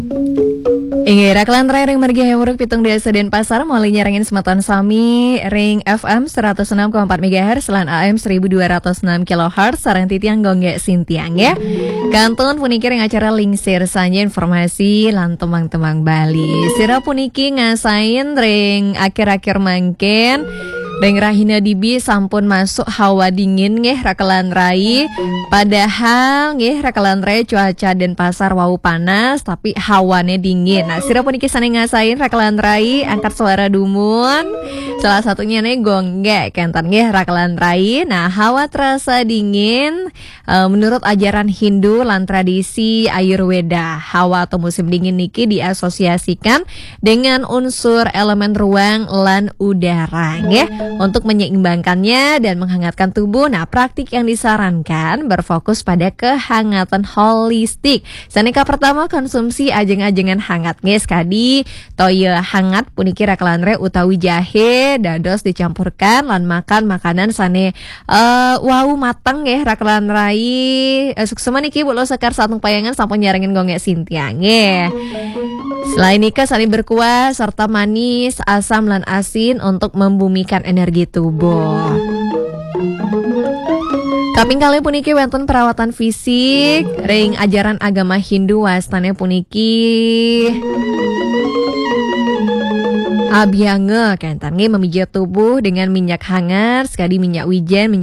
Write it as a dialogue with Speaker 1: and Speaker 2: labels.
Speaker 1: Ingira kelantra ring margi hemuruk pitung desa Denpasar mulai nyarangin semeton sami ring FM 106,4 MHz lan AM 1206 kHz sareng titiang gongge sintiang ya. Kantun puniki ring acara lingsir sanya informasi lan temang-temang Bali. Sira puniki ngasain ring akhir-akhir mangken Ring Rahina Dibi sampun masuk hawa dingin nggih rakelan rai. Padahal nggih rakelan rai cuaca Denpasar wau panas tapi hawane dingin. Nah, sira puniki sane ngasain rakelan rai angkat suara dumun. Salah satunya nih gongge kentan nggih rakelan rai. Nah, hawa terasa dingin menurut ajaran Hindu lan tradisi Ayurveda. Hawa atau musim dingin niki diasosiasikan dengan unsur elemen ruang lan udara nggih. Untuk menyeimbangkannya dan menghangatkan tubuh, nah praktik yang disarankan berfokus pada kehangatan holistik. Saneka pertama konsumsi ajeng-ajengan hangat nges kadi toyo hangat puniki rakelanre utawi jahe dados dicampurkan lan makan makanan sane wau mateng nggih rakelan rai suksema niki bulo sekar satung payangan sampun nyarengin gongge Sintia nggih. Selain nikah saling berkuah serta manis, asam dan asin untuk membumikan energi tubuh. Kaping kali puniki wonten perawatan fisik ring ajaran agama Hindu wastane puniki abhyanga kentan nggih memijat tubuh dengan minyak hangat sekali minyak wijen